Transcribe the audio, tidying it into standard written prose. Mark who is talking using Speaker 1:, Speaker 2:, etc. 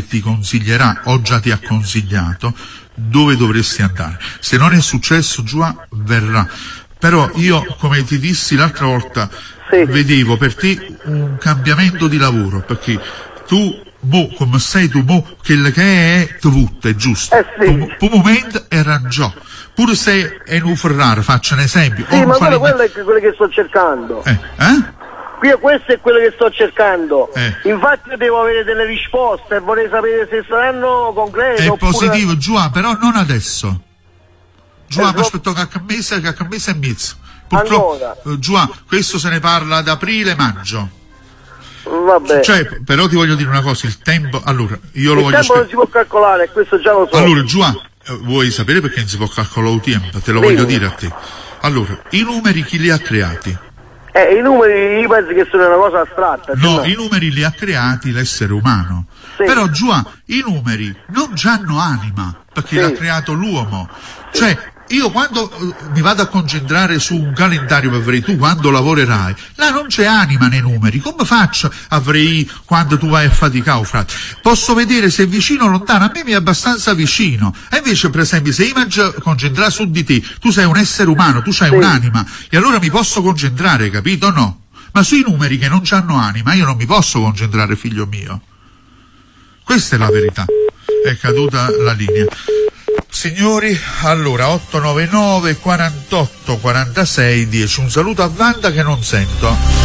Speaker 1: che ti consiglierà o già ti ha consigliato dove dovresti andare. Se non è successo, Già, verrà. Però io, come ti dissi l'altra volta, vedevo per te un cambiamento di lavoro, perché tu, come sei tu, quello che è dovuto, è giusto. Tu momento era già. Pure se è un Ferrari, faccio un esempio.
Speaker 2: Sì, ma quello è quello che sto cercando. Questo è quello che sto cercando. Infatti io devo avere delle risposte e vorrei sapere se saranno concrete.
Speaker 1: È positivo, Già, però non adesso. Già, aspetto che a mese e mezzo. Purtroppo, Già, questo se ne parla ad aprile, maggio.
Speaker 2: Vabbè.
Speaker 1: Cioè, però ti voglio dire una cosa, il tempo, allora, io lo voglio
Speaker 2: il tempo non si può calcolare, questo già lo so.
Speaker 1: Allora, Già, vuoi sapere perché non si può calcolare il tempo? Te lo voglio dire a te. Allora, i numeri chi li ha creati?
Speaker 2: I numeri io penso che sono una cosa astratta.
Speaker 1: No, i numeri li ha creati l'essere umano. Sì. Però Già, i numeri non hanno anima, perché l'ha creato l'uomo. Cioè, io quando mi vado a concentrare su un calendario per vedere tu quando lavorerai, là non c'è anima nei numeri. Come faccio a vedere quando tu vai a faticare, frate? Posso vedere se è vicino o lontano, a me mi è abbastanza vicino. E invece, per esempio, se io mi concentrare su di te, tu sei un essere umano, tu hai un'anima, e allora mi posso concentrare, capito o no? Ma sui numeri che non hanno anima io non mi posso concentrare, figlio mio. Questa è la verità. È caduta la linea. Signori, allora 899 48 46 10. Un saluto a Wanda che non sento.